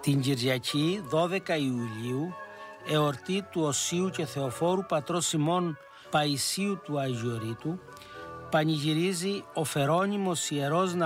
Την Κυριακή 12 Ιουλίου, εορτή του Οσίου και Θεοφόρου πατρός Σιμών Παϊσίου του Αγιορείτου, πανηγυρίζει ο Φερόνιμος Ιερός